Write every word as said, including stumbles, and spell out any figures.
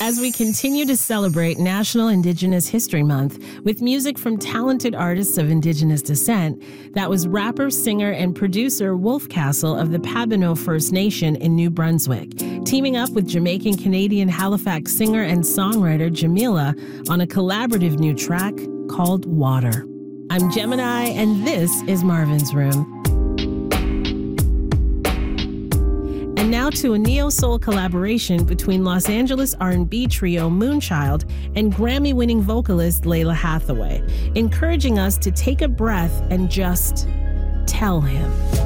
as we continue to celebrate National Indigenous History Month with music from talented artists of Indigenous descent. That was rapper, singer, and producer Wolf Castle of the Pabineau First Nation in New Brunswick, teaming up with Jamaican-Canadian Halifax singer and songwriter Jamila on a collaborative new track called Water. I'm Gemini, and this is Marvin's Room. And now to a neo-soul collaboration between Los Angeles R and B trio Moonchild and Grammy-winning vocalist Lalah Hathaway, encouraging us to take a breath and just tell him.